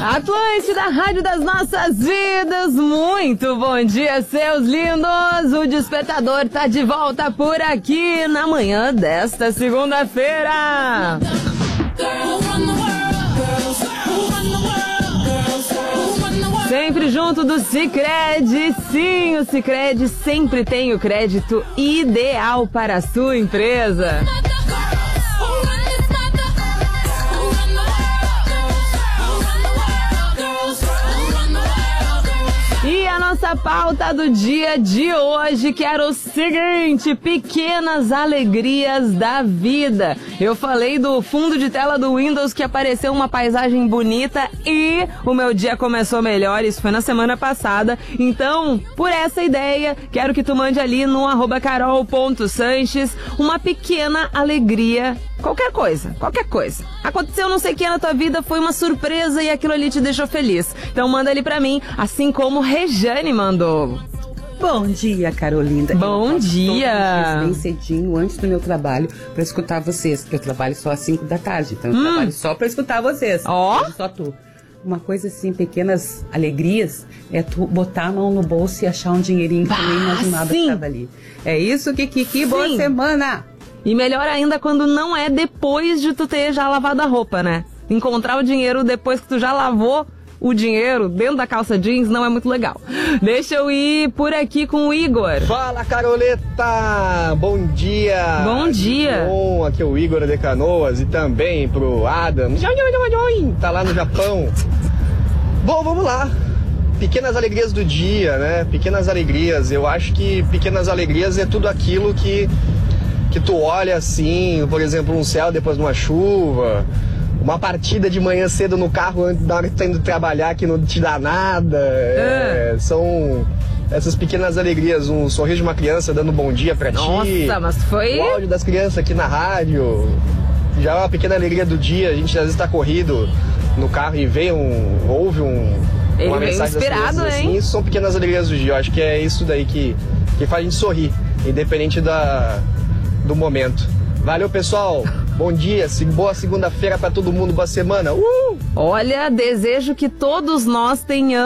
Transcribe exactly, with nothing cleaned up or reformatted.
Atlântida, Rádio das Nossas Vidas, muito bom dia, seus lindos! O Despertador tá de volta por aqui na manhã desta segunda-feira. Sempre junto do Sicredi, sim, o Sicredi sempre tem o crédito ideal para a sua empresa. E a nossa pauta do dia de hoje, que era o seguinte: pequenas alegrias da vida. Eu falei do fundo de tela do Windows que apareceu uma paisagem bonita e o meu dia começou melhor. Isso foi na semana passada. Então, por essa ideia, quero que tu mande ali no arroba carol ponto sanches uma pequena alegria. Qualquer coisa, qualquer coisa. Aconteceu não sei o que na tua vida, foi uma surpresa e aquilo ali te deixou feliz. Então manda ali pra mim, assim como Rejane mandou. Bom dia, Carolina. Bom dia. Bem cedinho, antes do meu trabalho, pra escutar vocês. Eu trabalho só às cinco da tarde, então eu hum. trabalho só pra escutar vocês. Ó. Oh. Só tu. Uma coisa assim, pequenas alegrias, é tu botar a mão no bolso e achar um dinheirinho que tu nem imaginava que tava ali. É isso, Kiki. Boa semana! E melhor ainda quando não é depois de tu ter já lavado a roupa, né? Encontrar o dinheiro depois que tu já lavou o dinheiro dentro da calça jeans não é muito legal. Deixa eu ir por aqui com o Igor. Fala, Caroleta! Bom dia! Bom dia! Bom, aqui é o Igor de Canoas e também pro Adam. Tá lá no Japão. Bom, vamos lá. Pequenas alegrias do dia, né? Pequenas alegrias. Eu acho que pequenas alegrias é tudo aquilo que... que tu olha assim, por exemplo, um céu depois de uma chuva, uma partida de manhã cedo no carro antes da hora que tu tá indo trabalhar que não te dá nada. É. É, são essas pequenas alegrias, um sorriso de uma criança dando bom dia pra Nossa, ti. Nossa, mas foi... O áudio das crianças aqui na rádio, já é uma pequena alegria do dia. A gente às vezes tá corrido no carro e vê um, ouve um, Ele uma mensagem inspirado, das crianças assim. Isso são pequenas alegrias do dia. Eu acho que é isso daí que, que faz a gente sorrir, independente da... do momento. Valeu, pessoal. Bom dia, boa segunda-feira pra todo mundo, boa semana. Uh! Olha, desejo que todos nós tenhamos